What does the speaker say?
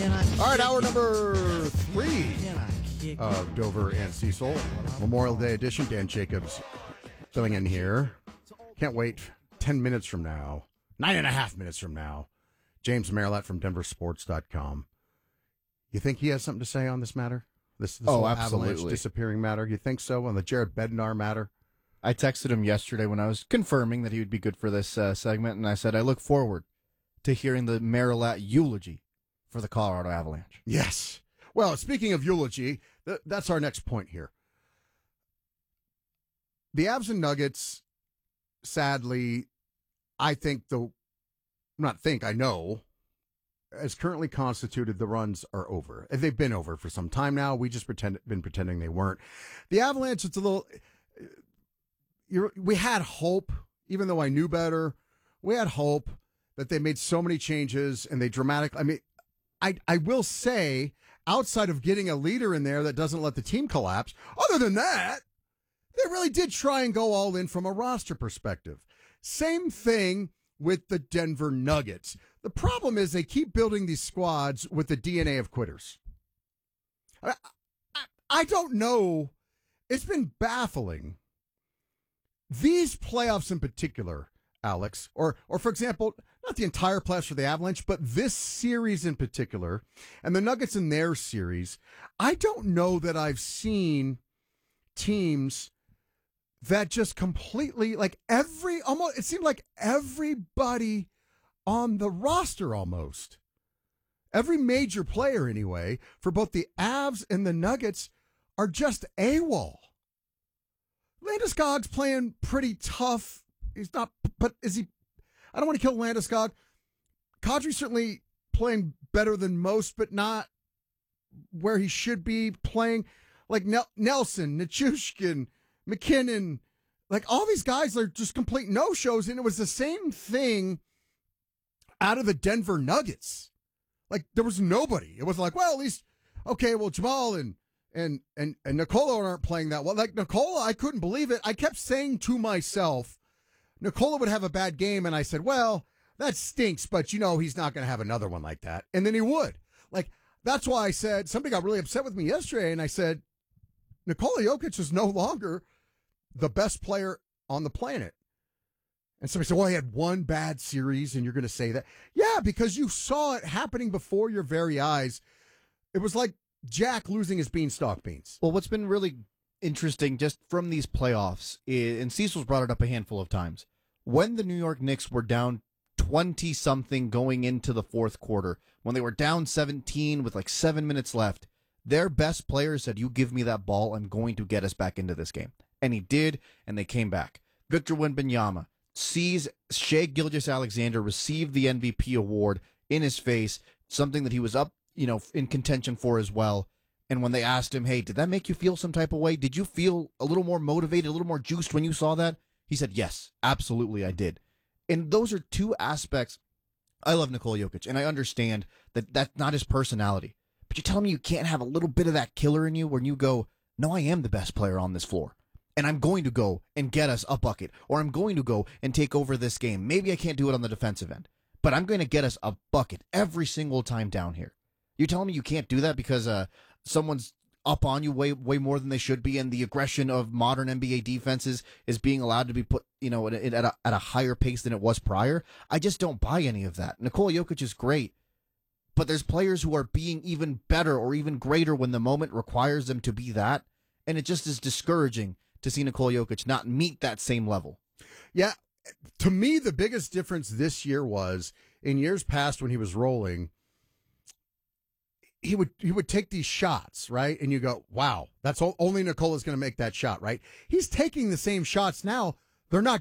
All right, hour number 3 of Dover and Cecil, Memorial Day edition. Dan Jacobs filling in here. Can't wait 10 minutes from now, 9.5 minutes from now, James Merilatt from DenverSports.com. You think he has something to say on this matter? This whole Avalanche disappearing matter? You think so? On the Jared Bednar matter? I texted him yesterday when I was confirming that he would be good for this segment, and I said I look forward to hearing the Merilatt eulogy for the Colorado Avalanche. Yes. Well, speaking of eulogy, that's our next point here. The Avs and Nuggets, sadly, I know, as currently constituted, the runs are over. They've been over for some time now. We just been pretending they weren't. The Avalanche, it's a little... we had hope, even though I knew better. We had hope that they made so many changes and they dramatically... I mean, I will say, outside of getting a leader in there that doesn't let the team collapse, other than that, they really did try and go all in from a roster perspective. Same thing with the Denver Nuggets. The problem is they keep building these squads with the DNA of quitters. I don't know. It's been baffling. These playoffs in particular, Alex, or for example, not the entire playoffs for the Avalanche, but this series in particular, and the Nuggets in their series, I don't know that I've seen teams that just completely, it seemed like everybody on the roster almost, every major player anyway, for both the Avs and the Nuggets are just AWOL. Landeskog's playing pretty tough. He's not, but is he? I don't want to kill Landeskog. Kadri's certainly playing better than most, but not where he should be playing. Like Nelson, Nichushkin, McKinnon, like all these guys are just complete no-shows, and it was the same thing out of the Denver Nuggets. Like there was nobody. It was like, well, at least, okay, well, Jamal and Nikola aren't playing that well. Like Nikola, I couldn't believe it. I kept saying to myself, Nikola would have a bad game, and I said, well, that stinks, but he's not going to have another one like that. And then he would. Like, that's why I said, somebody got really upset with me yesterday, and I said, Nikola Jokic is no longer the best player on the planet. And somebody said, well, he had one bad series, and you're going to say that. Yeah, because you saw it happening before your very eyes. It was like Jack losing his beanstalk beans. Well, what's been really interesting just from these playoffs, and Cecil's brought it up a handful of times, when the New York Knicks were down 20-something going into the fourth quarter, when they were down 17 with like 7 minutes left, their best player said, you give me that ball, I'm going to get us back into this game. And he did, and they came back. Victor Wembanyama sees Shai Gilgeous-Alexander receive the MVP award in his face, something that he was up, in contention for as well. And when they asked him, hey, did that make you feel some type of way? Did you feel a little more motivated, a little more juiced when you saw that? He said, yes, absolutely, I did. And those are two aspects. I love Nikola Jokic, and I understand that that's not his personality. But you're telling me you can't have a little bit of that killer in you when you go, no, I am the best player on this floor. And I'm going to go and get us a bucket, or I'm going to go and take over this game. Maybe I can't do it on the defensive end, but I'm going to get us a bucket every single time down here. You're telling me you can't do that because someone's up on you way more than they should be, and the aggression of modern NBA defenses is being allowed to be put, at a higher pace than it was prior? I just don't buy any of that. Nikola Jokic is great, but there's players who are being even better or even greater when the moment requires them to be that, and it just is discouraging to see Nikola Jokic not meet that same level. Yeah, to me, the biggest difference this year was, in years past when he was rolling, he would take these shots, right? And you go, wow, that's only Nikola's going to make that shot, right? He's taking the same shots now. They're not